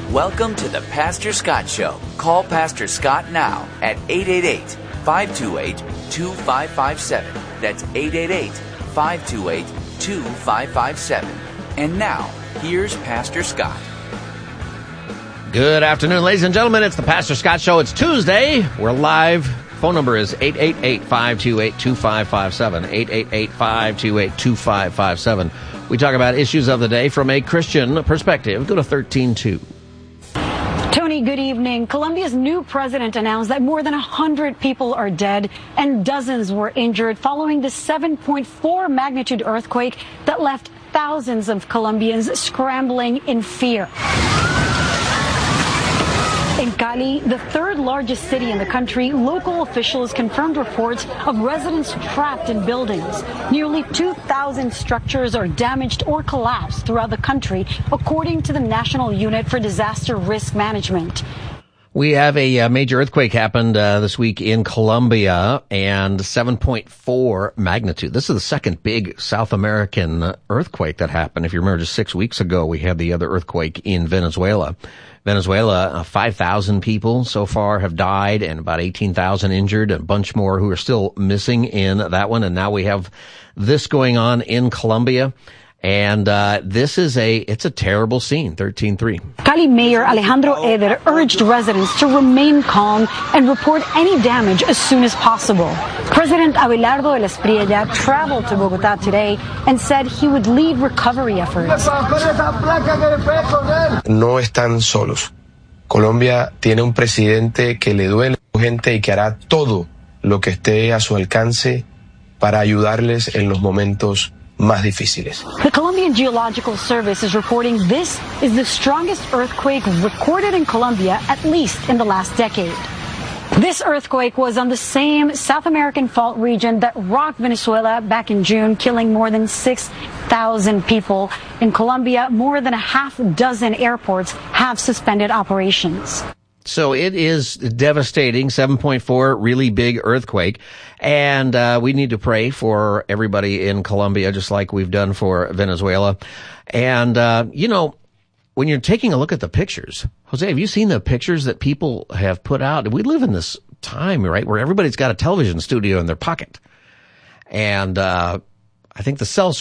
Welcome to the Pastor Scott Show. Call Pastor Scott now at 888-528-2557. That's 888-528-2557. And now, here's Pastor Scott. Good afternoon, ladies and gentlemen. It's the Pastor Scott Show. It's Tuesday. We're live. Phone number is 888-528-2557. 888-528-2557. We talk about issues of the day from a Christian perspective. Go to 13.2. Tony, good evening. Colombia's new president announced that more than 100 people are dead and dozens were injured following the 7.4 magnitude earthquake that left thousands of Colombians scrambling in fear. In Cali, the third largest city in the country, local officials confirmed reports of residents trapped in buildings. Nearly 2,000 structures are damaged or collapsed throughout the country, according to the National Unit for Disaster Risk Management. We have a major earthquake happened this week in Colombia, and 7.4 magnitude. This is the second big South American earthquake that happened. If you remember, just 6 weeks ago, we had the other earthquake in Venezuela. 5,000 people so far have died and about 18,000 injured, a bunch more who are still missing in that one. And now we have this going on in Colombia. And it's a terrible scene. 13.3. Cali Mayor Alejandro Eder urged residents to remain calm and report any damage as soon as possible. President Abelardo de la Espriella traveled to Bogotá today and said he would lead recovery efforts. No están solos. Colombia tiene un presidente que le duele a su gente y que hará todo lo que esté a su alcance para ayudarles en los momentos más difíciles. The Colombian Geological Service is reporting this is the strongest earthquake recorded in Colombia, at least in the last decade. This earthquake was on the same South American fault region that rocked Venezuela back in June, killing more than 6,000 people. In Colombia, more than a half dozen airports have suspended operations. So it is devastating, 7.4, really big earthquake. And we need to pray for everybody in Colombia, just like we've done for Venezuela. And, when you're taking a look at the pictures, Jose, have you seen the pictures that people have put out? We live in this time, right, where everybody's got a television studio in their pocket. And I think the cell